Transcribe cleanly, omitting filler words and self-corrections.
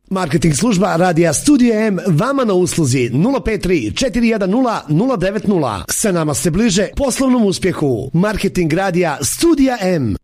Marketing služba Radija Studija M vama na usluzi 053 410 090. Sa nama se bliže poslovnom uspjehu. Marketing Radija Studija M.